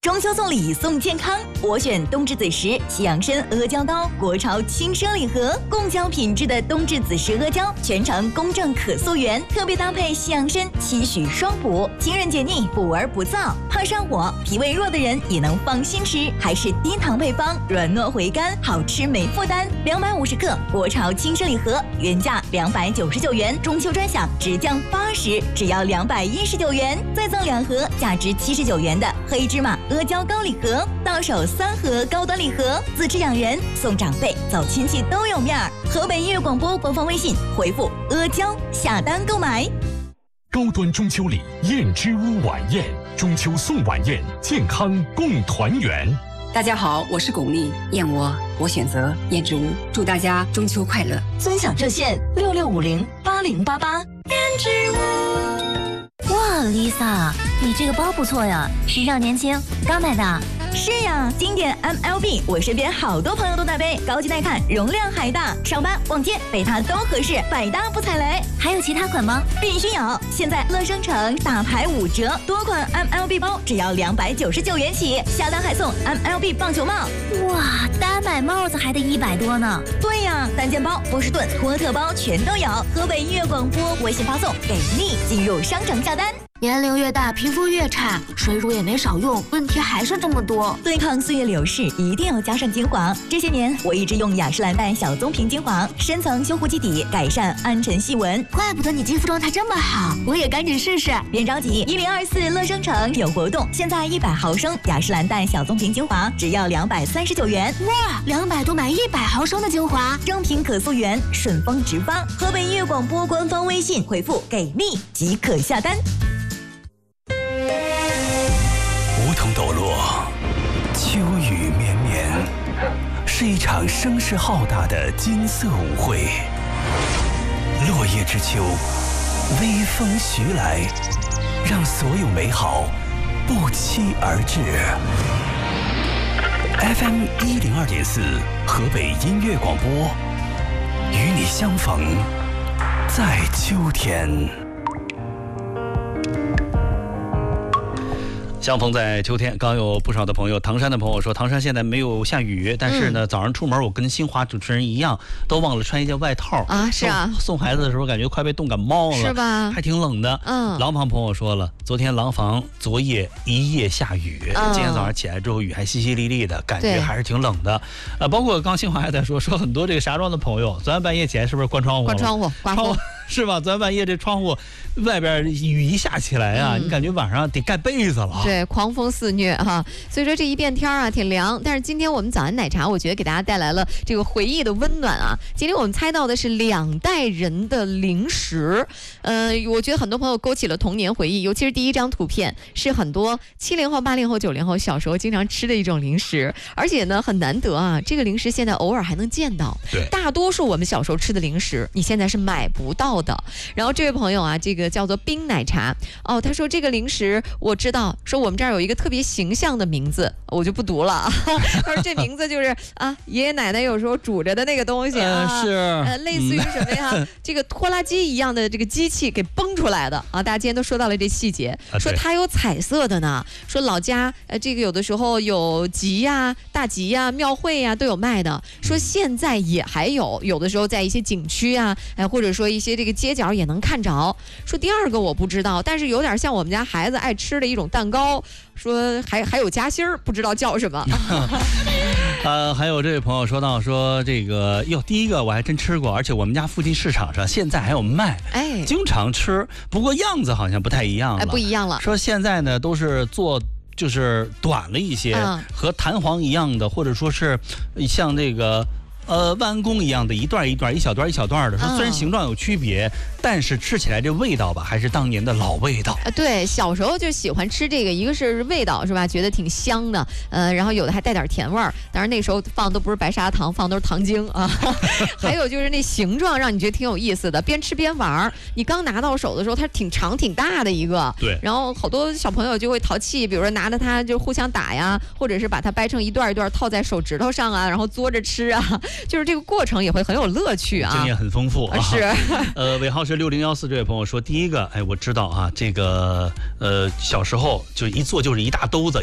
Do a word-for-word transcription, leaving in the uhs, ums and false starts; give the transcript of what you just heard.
中秋送礼送健康，我选冬至子时西洋参阿胶糕，国潮轻奢礼盒，贡胶品质的冬至子时阿胶，全程公正可溯源，特别搭配西洋参，期许双补，清润解腻，补而不燥。怕上火、脾胃弱的人也能放心吃，还是低糖配方，软糯回甘，好吃没负担。两百五十克国潮轻奢礼盒，原价两百九十九元，中秋专享直降八十，只要两百一十九元，再赠两盒价值七十九元的黑芝麻阿胶糕礼盒，到手三盒高端礼盒，自吃养人送长辈走亲戚都有面儿。河北音乐广播官方微信回复阿胶下单购买。 高端中秋礼燕之屋晚宴，中秋送晚宴，健康共团圆。 大家好，我是巩俐，燕窝我选择燕之屋，祝大家中秋快乐。 尊享热线六六五零八零八八。燕之屋。 哇 ，Lisa， 你这个包不错呀，时尚年轻，刚买的。 是呀，经典 M L B， 我身边好多朋友都在背，高级耐看，容量还大，上班逛街背它都合适，百搭不踩雷。 还有其他款吗？ 必须有！现在乐商城大牌五折，多款 M L B 包只要两百九十九元起，下单还送 M L B 棒球帽。 哇，单买帽子还得一百多呢。 对呀，单肩包、波士顿、托特包全都有。河北音乐广播微信发送给力，进入商城下单。 年龄越大，皮肤越差，水乳也没少用，问题还是这么多。 对抗岁月流逝，一定要加上精华。这些年，我一直用雅诗兰黛小棕瓶精华，深层修护基底，改善暗沉细纹。 怪不得你肌肤状态这么好，我也赶紧试试。 别着急，一零二四乐商城有活动，现在一百毫升雅诗兰黛小棕瓶精华只要两百三十九元。 哇，两百多买一百毫升的精华， 正品可溯源，顺丰直发。河北音乐广播官方微信回复给力即可下单。 梧桐抖落，秋雨绵绵，是一场声势浩大的金色舞会。落叶之秋，微风徐来，让所有美好不期而至。F M 一零二点四，河北音乐广播，与你相逢在秋天。 相逢在秋天，刚有不少的朋友，唐山的朋友说，唐山现在没有下雨，但是呢，嗯、早上出门我跟新华主持人一样，都忘了穿一件外套啊，是啊， 送孩子的时候感觉快被冻感冒了， 是吧？ 还挺冷的。嗯，廊坊朋友说了，昨天廊坊昨夜一夜下雨，嗯、今天早上起来之后雨还淅淅沥沥的，感觉还是挺冷的。呃，包括刚新华还在说，说很多这个石家庄的朋友，昨天半夜起来是不是关窗户？ 关窗户，刮风。 是吧？昨天半夜这窗户外边雨一下起来啊，嗯、你感觉晚上得盖被子了。 对，狂风肆虐哈。所以说这一变天啊，挺凉。但是今天我们早安奶茶，我觉得给大家带来了这个回忆的温暖啊。今天我们猜到的是两代人的零食，呃，我觉得很多朋友勾起了童年回忆，尤其是第一张图片是很多七零后、八零后、九零后小时候经常吃的一种零食，而且呢很难得啊，这个零食现在偶尔还能见到。 对， 大多数我们小时候吃的零食，你现在是买不到的。然后这位朋友啊，这个叫做冰奶茶哦，他说这个零食我知道，说我们这儿有一个特别形象的名字，我就不读了。他说这名字就是啊，爷爷奶奶有时候煮着的那个东西啊， 呃、是呃，类似于什么呀？嗯、这个拖拉机一样的这个机器给崩出来的啊！大家今天都说到了这细节， 啊、 说它有彩色的呢，说老家呃这个有的时候有集呀、啊、大集呀、啊、庙会呀、啊、都有卖的，说现在也还有，有的时候在一些景区啊，哎或者说一些这个街角也能看着。说第二个我不知道，但是有点像我们家孩子爱吃的一种蛋糕，说还还有夹心儿，不知道叫什么。 呃，还有这位朋友说到说这个哟，第一个我还真吃过，而且我们家附近市场上现在还有卖，哎，经常吃，不过样子好像不太一样了， 哎，不一样了。 说现在呢都是做就是短了一些，嗯、和弹簧一样的，或者说是像这个。呃，弯弓一样的一段一段、一小段一小段的，说虽然形状有区别，嗯、但是吃起来这味道吧，还是当年的老味道。 啊，对，小时候就喜欢吃这个，一个是味道是吧，觉得挺香的，呃，然后有的还带点甜味儿。当然那时候放都不是白砂糖，放都是糖精啊。还有就是那形状让你觉得挺有意思的，边吃边玩。你刚拿到手的时候，它挺长挺大的一个， 对。 然后好多小朋友就会淘气，比如说拿着它就互相打呀，或者是把它掰成一段一段套在手指头上啊，然后嘬着吃啊。就是这个过程也会很有乐趣啊， 经验很丰富啊。 是， 呃，尾号是六零幺四这位朋友说，第一个，哎，我知道啊，这个呃，小时候就一做就是一大兜子。